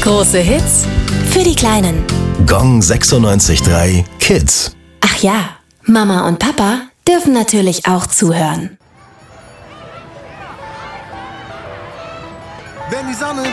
Große Hits für die Kleinen. Gong 96.3 Kids. Ach ja, Mama und Papa dürfen natürlich auch zuhören. Wenn die Sonne